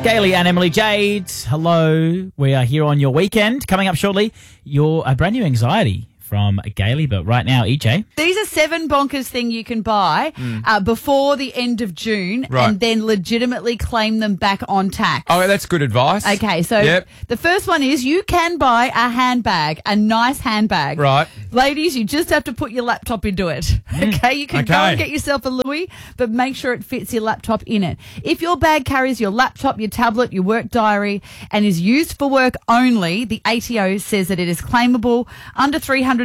Gailey and Emily Jade, hello. We are here on your weekend. Coming up shortly, your brand new anxiety from Gailey, but right now, EJ. These are 7 bonkers thing you can buy before the end of June and then legitimately claim them back on tax. Oh, that's good advice. Okay, so the first one is you can buy a handbag, a nice handbag. Right. Ladies, you just have to put your laptop into it. Okay, you can go and get yourself a Louis, but make sure it fits your laptop in it. If your bag carries your laptop, your tablet, your work diary, and is used for work only, the ATO says that it is claimable. Under $300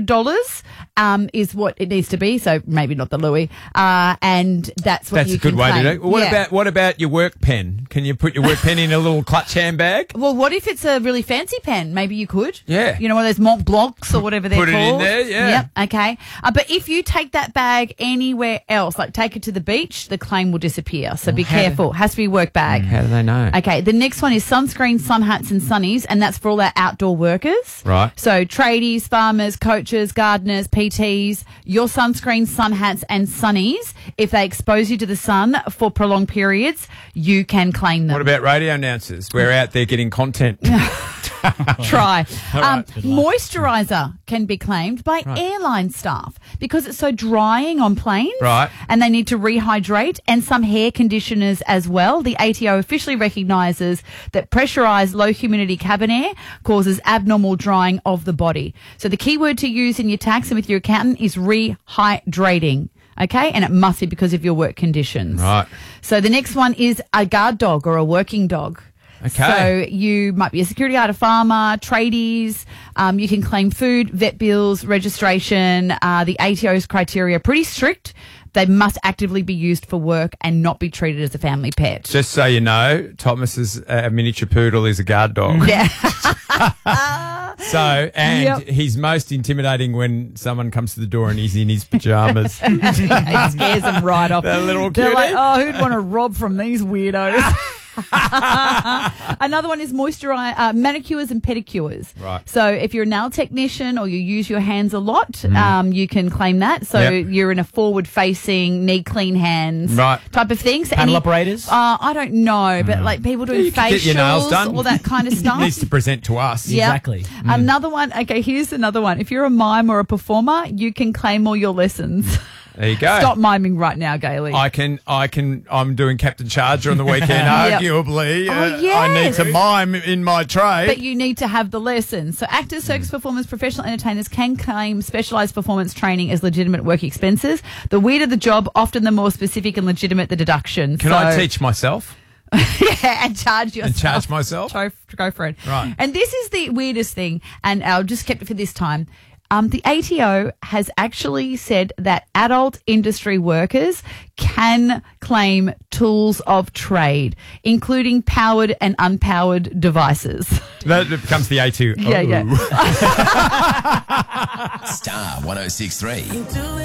is what it needs to be, so maybe not the Louis, and that's what you can claim. That's a good way to do it. What about your work pen? Can you put your work pen in a little clutch handbag? Well, what if it's a really fancy pen? Maybe you could. Yeah. You know, one of those Mont Blancs or whatever they're called. Put it in there, yeah. Yep, okay. But if you take that bag anywhere else, like take it to the beach, the claim will disappear. So be careful. Has to be a work bag. How do they know? Okay, the next one is sunscreen, sun hats and sunnies, and that's for all our outdoor workers. Right. So tradies, farmers, coaches, gardeners, PTs, your sunscreen, sun hats and sunnies, if they expose you to the sun for prolonged periods, you can claim them. What about radio announcers? We're out there getting content. Try. Moisturiser can be claimed by airline staff because it's so drying on planes. Right. And they need to rehydrate, and some hair conditioners as well. The ATO officially recognises that pressurised low humidity cabin air causes abnormal drying of the body. So the key word to use in your tax and with your accountant is rehydrating. Okay, and it must be because of your work conditions. Right. So the next one is a guard dog or a working dog. Okay. So you might be a security guard, a farmer, tradies. You can claim food, vet bills, registration. The ATO's criteria are pretty strict. They must actively be used for work and not be treated as a family pet. Just so you know, Thomas's miniature poodle is a guard dog. Yeah. So, and he's most intimidating when someone comes to the door and he's in his pajamas. It scares them right off. That little They're cutie. like, oh, who'd want to rob from these weirdos? Another one is manicures and pedicures. Right. So if you're a nail technician or you use your hands a lot, you can claim that. So you're in a forward-facing, need clean hands type of thing. So Panel operators? I don't know, but like people doing You can get your nails done. facials, all that kind of stuff. Needs to present to us. Yep. Exactly. Another one. Okay, here's another one. If you're a mime or a performer, you can claim all your lessons. There you go. Stop miming right now, Gailey. I'm doing Captain Charger on the weekend, arguably. I need to mime in my trade. But you need to have the lessons. So actors, circus performers, professional entertainers can claim specialised performance training as legitimate work expenses. The weirder the job, often the more specific and legitimate the deduction. Can I teach myself? And charge yourself. And charge myself? Go for it. Right. And this is the weirdest thing, and I'll just keep it for this time. The ATO has actually said that adult industry workers can claim tools of trade, including powered and unpowered devices. That becomes the A2. Yeah. Star 106.3.